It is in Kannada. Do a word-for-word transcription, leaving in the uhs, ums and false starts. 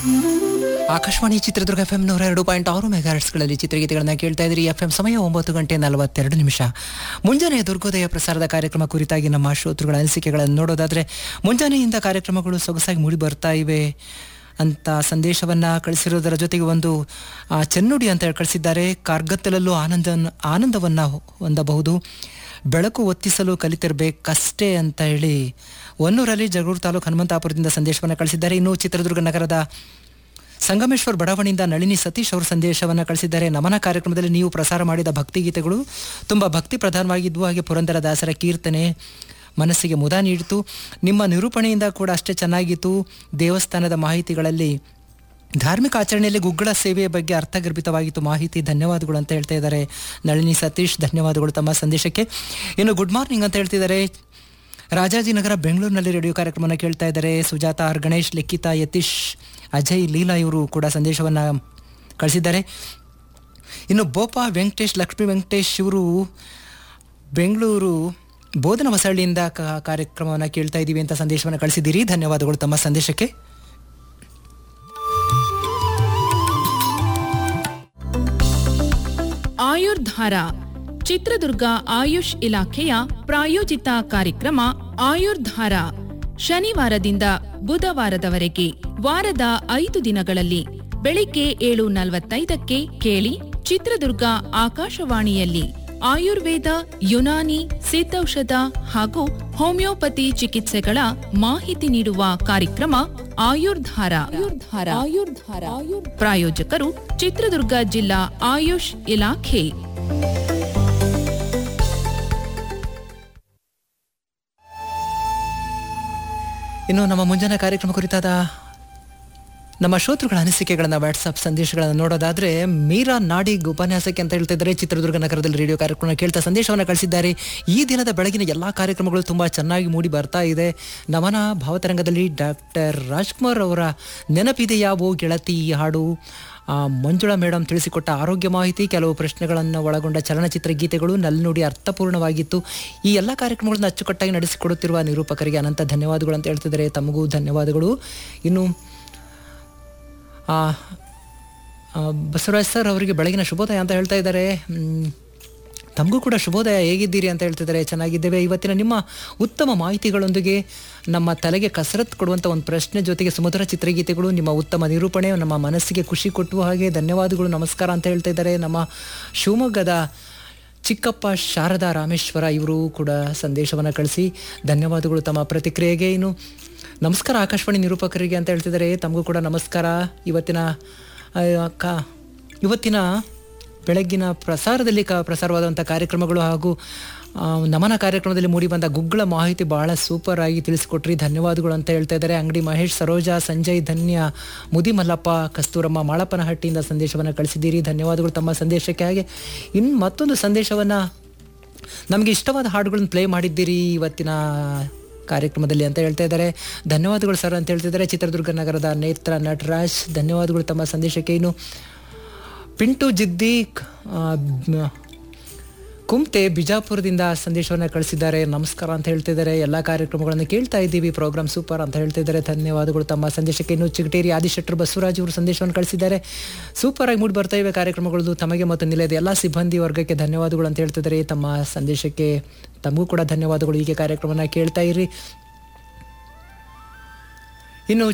ಆಕಾಶವಾಣಿ ಚಿತ್ರದುರ್ಗ ಎಫ್ ಎಂ ನೂರ ಎರಡು ಪಾಯಿಂಟ್ ಆರು ಮೆಗಾಹರ್ಟ್ಸ್ಗಳಲ್ಲಿ ಚಿತ್ರಗೀತೆಗಳನ್ನ ಕೇಳ್ತಾ ಇದ್ರಿ. ಎಫ್ ಎಂ ಸಮಯ ಒಂಬತ್ತು ಗಂಟೆ ನಲವತ್ತೆರಡು ನಿಮಿಷ. ಮುಂಜಾನೆ ದುರ್ಗೋದಯ ಪ್ರಸಾರದ ಕಾರ್ಯಕ್ರಮ ಕುರಿತಾಗಿ ನಮ್ಮ ಶ್ರೋತೃಗಳ ಅನಿಸಿಕೆಗಳನ್ನು ನೋಡೋದಾದ್ರೆ, ಮುಂಜಾನೆಯಿಂದ ಕಾರ್ಯಕ್ರಮಗಳು ಸೊಗಸಾಗಿ ಮೂಡಿ ಬರ್ತಾ ಇವೆ ಅಂತ ಸಂದೇಶವನ್ನ ಕಳಿಸಿರೋದರ ಜೊತೆಗೆ ಒಂದು ಚೆನ್ನುಡಿ ಅಂತ ಕಳಿಸಿದ್ದಾರೆ. ಕಾರ್ಗತ್ತಲಲ್ಲೂ ಆನಂದ ಆನಂದವನ್ನ ಹೊಂದಬಹುದು, ಬೆಳಕು ಒತ್ತಿಸಲು ಕಲಿತಿರ್ಬೇಕಷ್ಟೇ ಅಂತ ಹೇಳಿ ಹೊನ್ನೂರಲ್ಲಿ ಜಗಳೂರು ತಾಲೂಕು ಹನುಮಂತಾಪುರದಿಂದ ಸಂದೇಶವನ್ನು ಕಳಿಸಿದ್ದಾರೆ. ಇನ್ನು ಚಿತ್ರದುರ್ಗ ನಗರದ ಸಂಗಮೇಶ್ವರ್ ಬಡಾವಣೆಯಿಂದ ನಳಿನಿ ಸತೀಶ್ ಅವರು ಸಂದೇಶವನ್ನು ಕಳಿಸಿದ್ದಾರೆ. ನಮನ ಕಾರ್ಯಕ್ರಮದಲ್ಲಿ ನೀವು ಪ್ರಸಾರ ಮಾಡಿದ ಭಕ್ತಿಗೀತೆಗಳು ತುಂಬ ಭಕ್ತಿ ಪ್ರಧಾನವಾಗಿದ್ವು, ಹಾಗೆ ಪುರಂದರ ದಾಸರ ಕೀರ್ತನೆ ಮನಸ್ಸಿಗೆ ಮುದ ನೀಡಿತು. ನಿಮ್ಮ ನಿರೂಪಣೆಯಿಂದ ಕೂಡ ಅಷ್ಟೇ ಚೆನ್ನಾಗಿತ್ತು. ದೇವಸ್ಥಾನದ ಮಾಹಿತಿಗಳಲ್ಲಿ ಧಾರ್ಮಿಕ ಆಚರಣೆಯಲ್ಲಿ ಗುಗ್ಗಳ ಸೇವೆಯ ಬಗ್ಗೆ ಅರ್ಥಗರ್ಭಿತವಾಗಿತ್ತು ಮಾಹಿತಿ, ಧನ್ಯವಾದಗಳು ಅಂತ ಹೇಳ್ತಾ ಇದ್ದಾರೆ ನಳಿನಿ ಸತೀಶ್. ಧನ್ಯವಾದಗಳು ತಮ್ಮ ಸಂದೇಶಕ್ಕೆ. ಇನ್ನು ಗುಡ್ ಮಾರ್ನಿಂಗ್ ಅಂತ ಹೇಳ್ತಿದ್ದಾರೆ. ರಾಜಾಜಿನಗರ ಬೆಂಗಳೂರಿನಲ್ಲಿ ರೇಡಿಯೋ ಕಾರ್ಯಕ್ರಮನ ಕೇಳ್ತಾ ಇದ್ದಾರೆ. ಸುಜಾತ ಆರ್, ಗಣೇಶ್, ಲಿಖಿತಾ, ಯತೀಶ್, ಅಜಯ್, ಲೀಲಾ ಇವರು ಕೂಡ ಸಂದೇಶವನ್ನು ಕಳಿಸಿದ್ದಾರೆ. ಇನ್ನು ಬೋಪ ವೆಂಕಟೇಶ್, ಲಕ್ಷ್ಮೀ ವೆಂಕಟೇಶ್ ಇವರು ಬೆಂಗಳೂರು ಬೋಧನ ಹೊಸಳ್ಳಿಯಿಂದ ಕಾರ್ಯಕ್ರಮವನ್ನು ಕೇಳ್ತಾ ಇದ್ದೀವಿ ಅಂತ ಸಂದೇಶವನ್ನು ಕಳಿಸಿದ್ದೀರಿ. ಧನ್ಯವಾದಗಳು ತಮ್ಮ ಸಂದೇಶಕ್ಕೆ. ಆಯುರ್ಧಾರ ಚಿತ್ರದುರ್ಗ ಆಯುಷ್ ಇಲಾಖೆಯ ಪ್ರಾಯೋಜಿತ ಕಾರ್ಯಕ್ರಮ ಆಯುರ್ಧಾರ ಶನಿವಾರದಿಂದ ಬುಧವಾರದವರೆಗೆ ವಾರದ ಐದು ದಿನಗಳಲ್ಲಿ ಬೆಳಿಗ್ಗೆ ಏಳು ನಲವತ್ತೈದಕ್ಕೆ ಕೇಳಿ. ಚಿತ್ರದುರ್ಗ ಆಕಾಶವಾಣಿಯಲ್ಲಿ ಆಯುರ್ವೇದ, ಯುನಾನಿ, ಸಿದ್ಧೌಷಧ ಹಾಗೂ ಹೋಮಿಯೋಪತಿ ಚಿಕಿತ್ಸೆಗಳ ಮಾಹಿತಿ ನೀಡುವ ಕಾರ್ಯಕ್ರಮ ಆಯುರ್ಧಾರ. ಆಯುರ್ಧಾರ ಆಯುರ್ಧಾರ ಪ್ರಾಯೋಜಕರು ಚಿತ್ರದುರ್ಗ ಜಿಲ್ಲಾ ಆಯುಷ್ ಇಲಾಖೆ. ಇನ್ನು ನಮ್ಮ ಮುಂಜಾನೆ ಕಾರ್ಯಕ್ರಮ ಕುರಿತಾದ ನಮ್ಮ ಶ್ರೋತೃಗಳ ಅನಿಸಿಕೆಗಳನ್ನು ವಾಟ್ಸಪ್ ಸಂದೇಶಗಳನ್ನು ನೋಡೋದಾದ್ರೆ, ಮೀರಾ ನಾಡಿಗ್ ಉಪನ್ಯಾಸಕ್ಕೆ ಅಂತ ಹೇಳ್ತಿದ್ದಾರೆ. ಚಿತ್ರದುರ್ಗ ನಗರದಲ್ಲಿ ರೇಡಿಯೋ ಕಾರ್ಯಕ್ರಮ ಕೇಳ್ತಾ ಸಂದೇಶವನ್ನು ಕಳಿಸಿದ್ದಾರೆ. ಈ ದಿನದ ಬೆಳಗಿನ ಎಲ್ಲ ಕಾರ್ಯಕ್ರಮಗಳು ತುಂಬ ಚೆನ್ನಾಗಿ ಮೂಡಿ ಬರ್ತಾ ಇದೆ. ನಮನ ಭಾವತರಂಗದಲ್ಲಿ ಡಾಕ್ಟರ್ ರಾಜ್ಕುಮಾರ್ ಅವರ ನೆನಪಿದೆಯಾವೋ ಗೆಳತಿ ಈ ಹಾಡು, ಮಂಜುಳಾ ಮೇಡಮ್ ತಿಳಿಸಿಕೊಟ್ಟ ಆರೋಗ್ಯ ಮಾಹಿತಿ, ಕೆಲವು ಪ್ರಶ್ನೆಗಳನ್ನು ಒಳಗೊಂಡ ಚಲನಚಿತ್ರ ಗೀತೆಗಳು ನಲ್ನುಡಿ ಅರ್ಥಪೂರ್ಣವಾಗಿತ್ತು. ಈ ಎಲ್ಲ ಕಾರ್ಯಕ್ರಮಗಳನ್ನು ಅಚ್ಚುಕಟ್ಟಾಗಿ ನಡೆಸಿಕೊಡುತ್ತಿರುವ ನಿರೂಪಕರಿಗೆ ಅನಂತ ಧನ್ಯವಾದಗಳು ಅಂತ ಹೇಳ್ತಿದ್ದಾರೆ. ತಮಗೂ ಧನ್ಯವಾದಗಳು. ಇನ್ನು ಬಸವರಾಜ್ ಸರ್ ಅವರಿಗೆ ಬೆಳಗಿನ ಶುಭೋದಯ ಅಂತ ಹೇಳ್ತಾ ಇದ್ದಾರೆ. ತಮಗೂ ಕೂಡ ಶುಭೋದಯ, ಹೇಗಿದ್ದೀರಿ ಅಂತ ಹೇಳ್ತಿದ್ದಾರೆ. ಚೆನ್ನಾಗಿದ್ದೇವೆ. ಇವತ್ತಿನ ನಿಮ್ಮ ಉತ್ತಮ ಮಾಹಿತಿಗಳೊಂದಿಗೆ ನಮ್ಮ ತಲೆಗೆ ಕಸರತ್ತು ಕೊಡುವಂಥ ಒಂದು ಪ್ರಶ್ನೆ ಜೊತೆಗೆ ಸುಮಧುರ ಚಿತ್ರಗೀತೆಗಳು, ನಿಮ್ಮ ಉತ್ತಮ ನಿರೂಪಣೆ ನಮ್ಮ ಮನಸ್ಸಿಗೆ ಖುಷಿ ಕೊಟ್ಟು ಹಾಗೆ ಧನ್ಯವಾದಗಳು, ನಮಸ್ಕಾರ ಅಂತ ಹೇಳ್ತಾ ಇದ್ದಾರೆ. ನಮ್ಮ ಶಿವಮೊಗ್ಗದ ಚಿಕ್ಕಪ್ಪ ಶಾರದಾ ರಾಮೇಶ್ವರ ಇವರು ಕೂಡ ಸಂದೇಶವನ್ನು ಕಳಿಸಿ ಧನ್ಯವಾದಗಳು ತಮ್ಮ ಪ್ರತಿಕ್ರಿಯೆಗೆ. ಇನ್ನು ನಮಸ್ಕಾರ ಆಕಾಶವಾಣಿ ನಿರೂಪಕರಿಗೆ ಅಂತ ಹೇಳ್ತಿದ್ದಾರೆ. ತಮಗೂ ಕೂಡ ನಮಸ್ಕಾರ. ಇವತ್ತಿನ ಕ ಇವತ್ತಿನ ಬೆಳಗ್ಗಿನ ಪ್ರಸಾರದಲ್ಲಿ ಕ ಪ್ರಸಾರವಾದಂಥ ಕಾರ್ಯಕ್ರಮಗಳು ಹಾಗೂ ನಮನ ಕಾರ್ಯಕ್ರಮದಲ್ಲಿ ಮೂಡಿಬಂದ ಗುಗ್ಗಳ ಮಾಹಿತಿ ಬಹಳ ಸೂಪರ್ ಆಗಿ ತಿಳಿಸಿಕೊಟ್ರಿ, ಧನ್ಯವಾದಗಳು ಅಂತ ಹೇಳ್ತಾ ಇದ್ದಾರೆ. ಅಂಗಡಿ ಮಹೇಶ್, ಸರೋಜಾ, ಸಂಜಯ್, ಧನ್ಯ, ಮುದಿ ಮಲ್ಲಪ್ಪ, ಕಸ್ತೂರಮ್ಮ ಮಾಳಪ್ಪನಹಟ್ಟಿಯಿಂದ ಸಂದೇಶವನ್ನು ಕಳಿಸಿದ್ದೀರಿ. ಧನ್ಯವಾದಗಳು ತಮ್ಮ ಸಂದೇಶಕ್ಕೆ. ಹಾಗೆ ಇನ್ನು ಮತ್ತೊಂದು ಸಂದೇಶವನ್ನು, ನಮಗೆ ಇಷ್ಟವಾದ ಹಾಡುಗಳನ್ನು ಪ್ಲೇ ಮಾಡಿದ್ದೀರಿ ಇವತ್ತಿನ ಕಾರ್ಯಕ್ರಮದಲ್ಲಿ ಅಂತ ಹೇಳ್ತಾ ಇದ್ದಾರೆ. ಧನ್ಯವಾದಗಳು ಸರ್ ಅಂತ ಹೇಳ್ತಿದ್ದಾರೆ. ಚಿತ್ರದುರ್ಗ ನಗರದ ನೇತ್ರ ನಟರಾಜ್, ಧನ್ಯವಾದಗಳು ತಮ್ಮ ಸಂದೇಶಕ್ಕೆ. ಇನ್ನು ಪಿಂಟು ಜಿದ್ದಿ ಕುಮ್ತೆ ಬಿಜಾಪುರದಿಂದ ಸಂದೇಶವನ್ನು ಕಳಿಸಿದ್ದಾರೆ. ನಮಸ್ಕಾರ ಅಂತ ಹೇಳ್ತಿದ್ದಾರೆ. ಎಲ್ಲ ಕಾರ್ಯಕ್ರಮಗಳನ್ನು ಕೇಳ್ತಾ ಇದ್ದೀವಿ, ಪ್ರೋಗ್ರಾಮ್ ಸೂಪರ್ ಅಂತ ಹೇಳ್ತಿದ್ದಾರೆ. ಧನ್ಯವಾದಗಳು ತಮ್ಮ ಸಂದೇಶಕ್ಕೆ. ಇನ್ನು ಚಿಗಟೇರಿ ಆದಿಶೆಟ್ಟರು ಬಸವರಾಜ್ ಅವರು ಸಂದೇಶವನ್ನು ಕಳಿಸಿದ್ದಾರೆ. ಸೂಪರ್ ಆಗಿ ಮೂಡಿ ಬರ್ತಾ ಇವೆ ಕಾರ್ಯಕ್ರಮಗಳು. ತಮಗೆ ಮತ್ತು ನಿಲಯದ ಎಲ್ಲ ಸಿಬ್ಬಂದಿ ವರ್ಗಕ್ಕೆ ಧನ್ಯವಾದಗಳು ಅಂತ ಹೇಳ್ತಿದ್ದಾರೆ. ತಮ್ಮ ಸಂದೇಶಕ್ಕೆ ತಮಗೂ ಕೂಡ ಧನ್ಯವಾದಗಳು. ಹೀಗೆ ಕಾರ್ಯಕ್ರಮನ ಕೇಳ್ತಾ ಇರಿ. ಇನ್ನು